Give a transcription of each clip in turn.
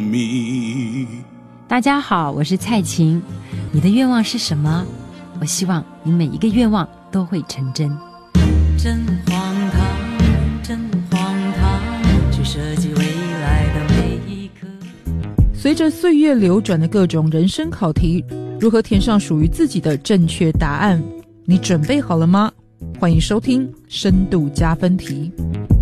me。 大家好，我是蔡琴。你的愿望是什么？我希望你每一个愿望都会成真。 真荒唐，真荒唐，去设计未来的每一刻。 随着岁月流转的各种人生考题，如何填上属于自己的正确答案？你准备好了吗？欢迎收听深度加分题。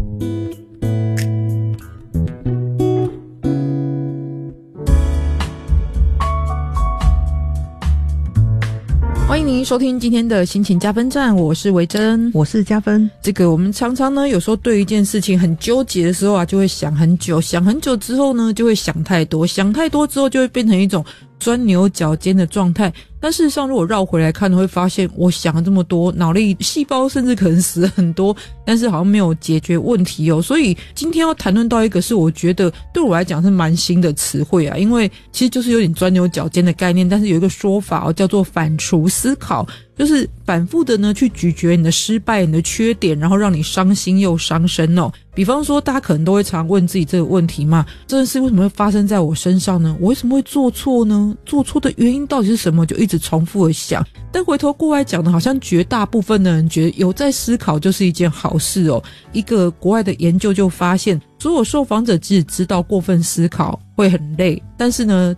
欢迎您收听今天的心情加分站，我是维珍， 我是加分。 我们常常呢，有时候对一件事情很纠结的时候啊，就会想很久，想很久之后呢，就会想太多，想太多之后就会变成一种钻牛角尖的状态。但事实上如果绕回来看，会发现我想了这么多，脑力细胞甚至可能死了很多，但是好像没有解决问题哦。所以今天要谈论到一个是我觉得对我来讲是蛮新的词汇啊，因为其实就是有点钻牛角尖的概念，但是有一个说法哦，叫做反刍思考，就是反复的呢去咀嚼你的失败、你的缺点，然后让你伤心又伤身哦。比方说大家可能都会常问自己这个问题嘛，这件事为什么会发生在我身上呢？我为什么会做错呢？做错的原因到底是什么？就一直重复的想。但回头过来讲呢，好像绝大部分的人觉得有在思考就是一件好事哦。一个国外的研究就发现，所有受访者即使知道过分思考会很累，但是呢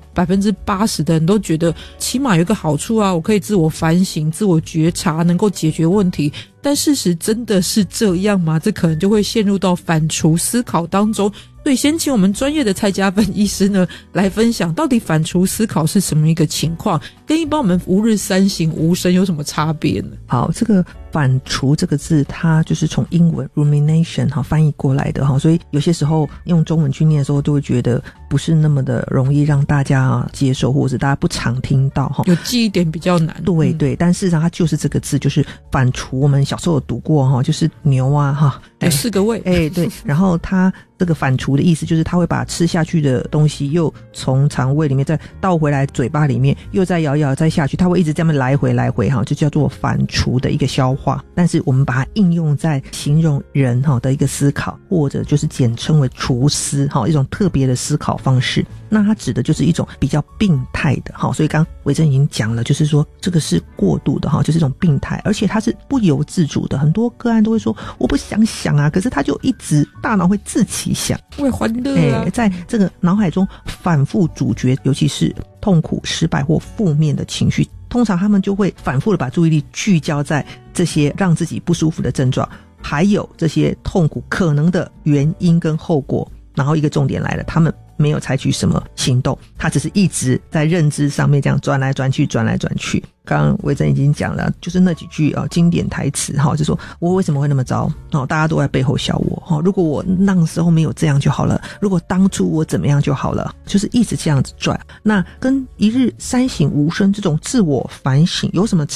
80% 的人都觉得起码有一个好处啊，我可以自我反省、自我觉察，能够解决问题。但事实真的是这样吗？这可能就会陷入到反刍思考当中。所以先请我们专业的蔡家芬医师呢来分享，到底反刍思考是什么一个情况，跟一般我们吾日三省吾身有什么差别呢？ 好，这个反刍这个字它就是从英文 rumination 翻译过来的，所以有些时候用中文去念的时候就会觉得不是那么的容易让大家接受，或者是大家不常听到， 有记忆点比较难。 对对，但事实上它就是这个字，就是反刍。我们小时候有读过就是牛啊有4个胃， 对，然后它这个反刍的意思就是它会把吃下去的东西又从肠胃里面再倒回来嘴巴里面，又再咬咬再下去，它会一直这样来回就叫做反刍的一个消化。但是我们把它应用在形容人的一个思考，或者就是简称为刍思，一种特别的思考方式。那它指的就是一种比较病态的，所以刚刚维珍已经讲了，就是说这个是过度的，就是一种病态，而且它是不由自主的。很多个案都会说我不想想啊，可是他就一直大脑会自己想， 会欢乐啊， 在这个脑海中反复咀嚼，尤其是痛苦、失败或负面的情绪，通常他们就会反复的把注意力聚焦在这些让自己不舒服的症状，还有这些痛苦可能的原因跟后果。然后一个重点来了，他们没有采取什么行动，他只是一直在认知上面这样转来转去。刚刚维珍已经讲了，就是那几句经典台词就说我为什么会那么糟大家都在背后笑我如果我那时候没有这样就好了，如果当初我怎么样就好了，就是一直这样子转。那跟一日三省吾身这种自我反省有什么